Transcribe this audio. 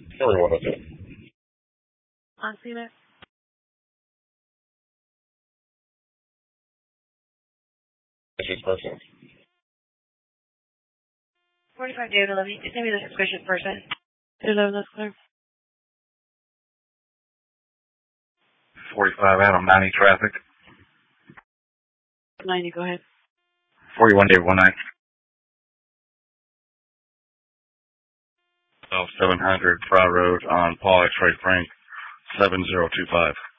Sorry, what is it? On CMAX. This person. 45 David 11. Just give me the suspicious person. 11, that's clear. 45 Adam 90 traffic. 90, go ahead. 41 David 19. 700 Fry Road on Paul X-Ray Frank 7025.